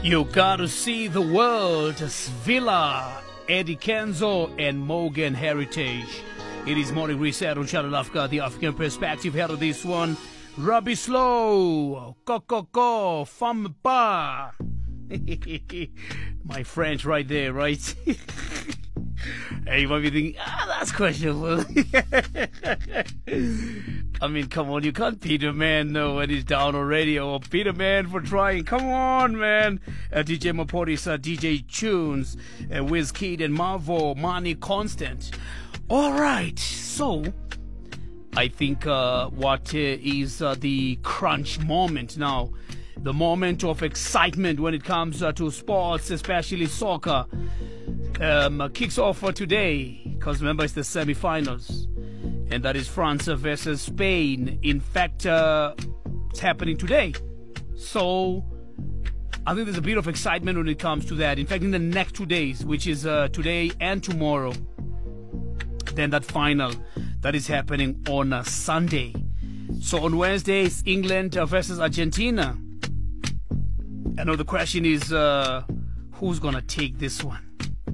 You gotta see the world. Svilla, Eddie Kenzo, and Morgan Heritage. It is Morning Reset on Channel Africa, the African perspective. Head of this one, Robbie Slow, Kokoko, Fampa. My French right there, right? Hey, you might be thinking, that's questionable. I mean, come on, you can't beat a man when he's down already, or beat a man for trying. Come on, man. DJ Maporis, DJ Tunes, Wizkid and Marvo, Money Constant. All right, so I think what is the crunch moment now? The moment of excitement when it comes to sports, especially soccer. Kicks off for today, because remember it's the semi-finals, and that is France versus Spain. In fact, it's happening today, so I think there's a bit of excitement when it comes to that. In fact, in the next 2 days, which is today and tomorrow, then that final that is happening on Sunday. So on Wednesday, it's England versus Argentina. I know the question is, who's gonna take this one?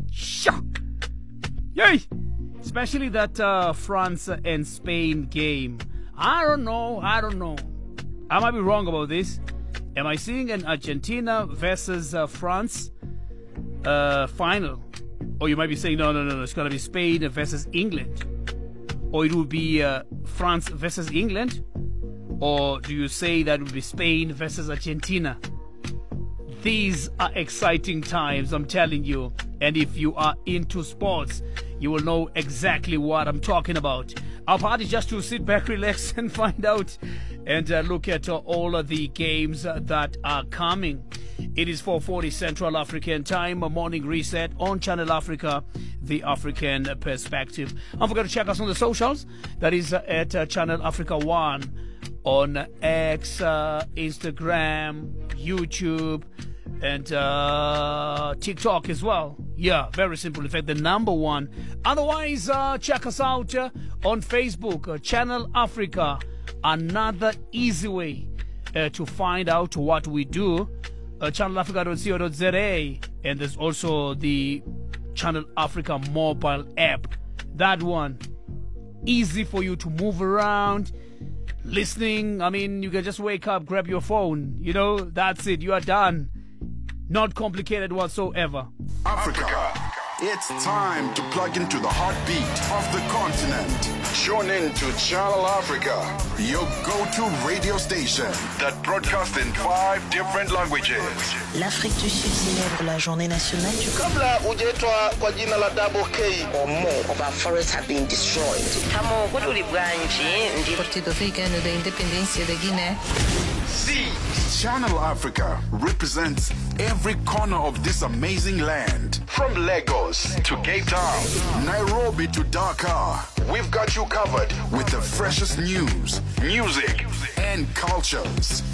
Yay! Especially that France and Spain game. I don't know. I might be wrong about this. Am I seeing an Argentina versus France final? Or you might be saying, no. It's going to be Spain versus England. Or it would be France versus England. Or do you say that it would be Spain versus Argentina? These are exciting times, I'm telling you. And if you are into sports, you will know exactly what I'm talking about. Our part is just to sit back, relax, and find out and look at all of the games that are coming. It is 4:40 Central African Time, a morning reset on Channel Africa, the African perspective. Don't forget to check us on the socials. That is at Channel Africa 1 on X, Instagram, YouTube, and TikTok as well. Yeah, very simple. In fact, the number one. Otherwise, check us out on Facebook, Channel Africa. Another easy way to find out what we do. channelafrica.co.za, and there's also the Channel Africa mobile app. That one, easy for you to move around, listening. I mean, you can just wake up, grab your phone. That's it. You are done. Not complicated whatsoever. Africa. It's time to plug into the heartbeat of the continent. Tune in to Channel Africa, your go-to radio station that broadcasts in 5 different languages. L'Afrique du Sud célèbre la journée nationale du Kabla hujaitwa kwa jina la Double K, or more of our forests have been destroyed. Partido Africano da Independência da Guiné. See, Channel Africa represents every corner of this amazing land. From Lagos to Cape Town, Nairobi to Dakar, we've got you covered with the freshest news, music, and cultures.